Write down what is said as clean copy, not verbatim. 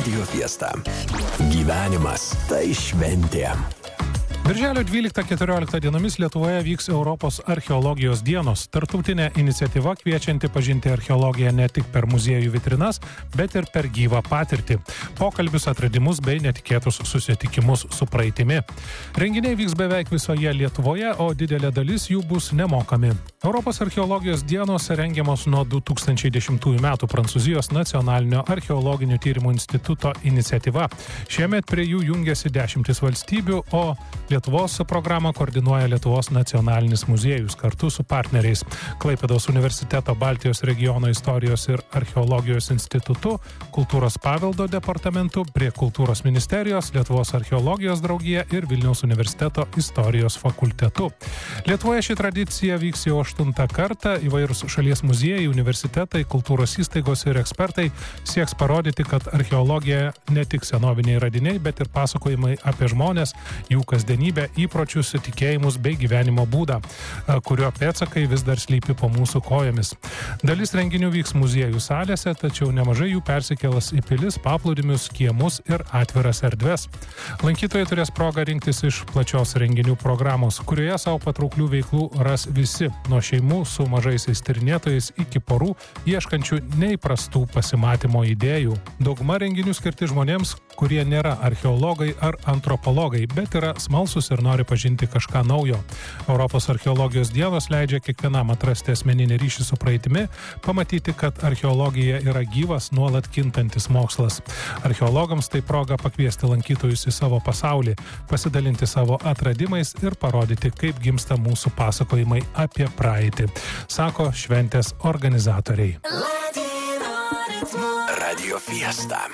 Radio Fiesta. Gyvenimas tai šventė. Birželio 12-14 dienomis Lietuvoje vyks Europos archeologijos dienos. Tarptautinė iniciatyva kviečianti pažinti archeologiją ne tik per muziejų vitrinas, bet ir per gyvą patirtį. Pokalbius, atradimus bei netikėtus susitikimus su praeitimi. Renginiai vyks beveik visoje Lietuvoje, o didelė dalis jų bus nemokami. Europos archeologijos dienos rengiamos nuo 2010 metų Prancūzijos nacionalinio archeologinių tyrimų instituto iniciatyva. Šiemet prie jų jungiasi 10 valstybių, o Lietuvos programą koordinuoja Lietuvos nacionalinis muziejus kartu su partneriais Klaipėdos universiteto Baltijos regiono istorijos ir archeologijos institutu, Kultūros paveldo departamentu, prie Kultūros ministerijos, Lietuvos archeologijos draugija ir Vilniaus universiteto istorijos fakultetu. Lietuvoje ši tradicija vyks jau 8 kartą. Įvairūs šalies muziejai, universitetai, kultūros įstaigos ir ekspertai sieks parodyti, kad archeologija ne tik senoviniai radiniai, bet ir pasakojimai apie žmones, jų kasdienybę, įpročius, tikėjimus bei gyvenimo būdą, kurio pėdsakai vis dar slypi po mūsų kojomis. Dalis renginių vyks muziejų salėse, tačiau nemažai jų persikėlas į pilis, paplūdimius, kiemus ir atviras erdves. Lankytojai turės progą rinktis iš plačios renginių programos, kurioje savo patrauklių veiklų ras visi, nuo šeimų su mažaisiais tyrinėtojais iki porų, ieškančių neįprastų pasimatymo idėjų. Dauguma renginių skirti žmonėms, kurie nėra archeologai ar antropologai, bet yra smalsus ir nori pažinti kažką naujo. Europos archeologijos dienos leidžia kiekvienam atrasti asmeninį ryšį su praeitimi, pamatyti, kad archeologija yra gyvas, nuolat kintantis mokslas. Archeologams tai proga pakviesti lankytojus į savo pasaulį, pasidalinti savo atradimais ir parodyti, kaip gimsta mūsų pasakojimai apie praeitį, sako šventės organizatoriai. Radio Fiesta.